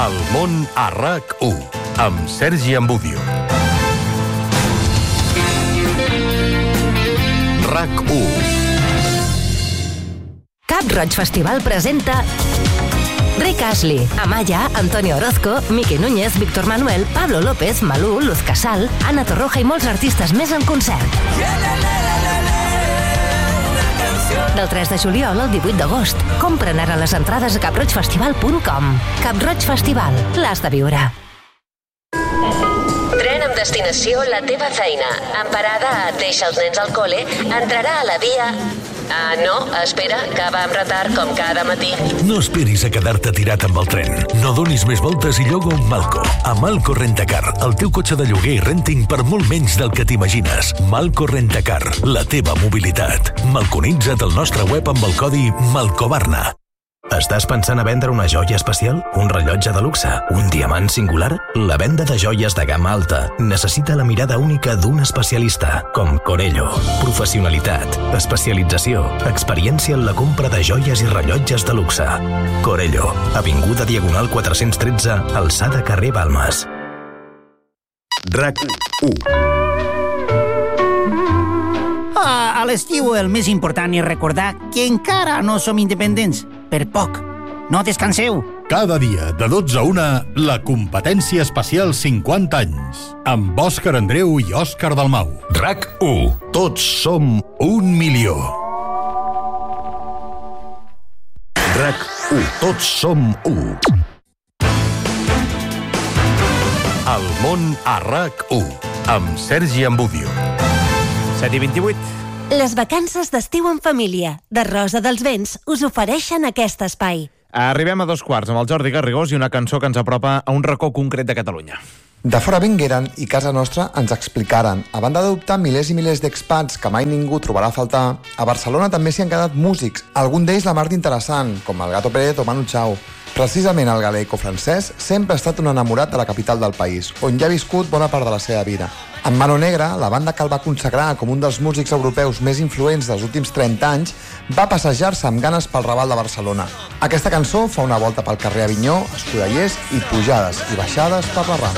El món a RAC1, amb Sergi Ambudio. RAC1. Cap Roig Festival presenta Rick Astley, Amaya, Antonio Orozco, Miki Núñez, Víctor Manuel, Pablo López, Malú, Luz Casal, Ana Torroja i molts artistes més en concert. Del 3 de juliol al 18 d'agost. Compra'n ara les entrades a caproigfestival.com. Cap Roig Festival. L'has de viure. Tren amb destinació La teva feina. En parada a Deixa els nens al col·le, entrarà a la via... no, espera, que va amb retard com cada matí. No esperis a quedar-te tirat amb el tren. No donis més voltes i lloga un Malco. A Malco Rentacar, el teu cotxe de lloguer i renting per molt menys del que t'imagines. Malco Rentacar, la teva mobilitat. Malconitza't al nostre web amb el codi MALCOBARNA. Estàs pensant a vendre una joia especial? Un rellotge de luxe? Un diamant singular? La venda de joies de gamma alta necessita la mirada única d'un especialista, com Corello. Professionalitat, especialització, experiència en la compra de joies i rellotges de luxe. Corello, avinguda Diagonal 413, alçada carrer Balmes. RAC1. A l'estiu el més important és recordar que encara no som independents. Per poc. No descanseu. Cada dia, de 12 a 1, la competència especial 50 anys. Amb Òscar Andreu i Òscar Dalmau. RAC1. Tots som 1 milió. RAC1. Tots som 1. El món a RAC1, amb Sergi Ambudio. 7:28. Les vacances d'estiu en família de Rosa dels Vents us ofereixen aquest espai. Arribem a 2:15 amb el Jordi Garrigós i una cançó que ens apropa a un racó concret de Catalunya. De fora vingueren i casa nostra ens explicaren. A banda d'adoptar milers i milers d'expats que mai ningú trobarà a faltar, a Barcelona també s'hi han quedat músics, algun d'ells la mar d'interessant, com el Gato Pérez o Manu Chao. Precisament el galaico-francès sempre ha estat un enamorat de la capital del país, on ja ha viscut bona part de la seva vida. En Mano Negra, la banda que el va consagrar com un dels músics europeus més influents dels últims 30 anys, va passejar-se amb ganes pel Raval de Barcelona. Aquesta cançó fa una volta pel carrer Avinyó, Escudellers i pujades i baixades per la Rambla.